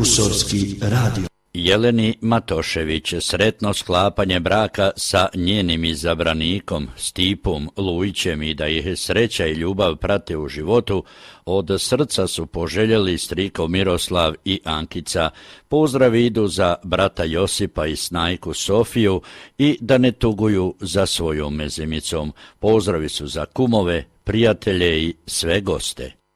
Kruševski radio. Jeleni Matošević sretno sklapanje braka sa njenim izabranikom Stipom Lujićem i da ih sreća i ljubav prate u životu, od srca su poželjeli striko Miroslav i Ankica. Pozdravi idu za brata Josipa i snajku Sofiju i da ne tuguju za svojom mezimicom. Pozdravi su za kumove, prijatelje i sve goste.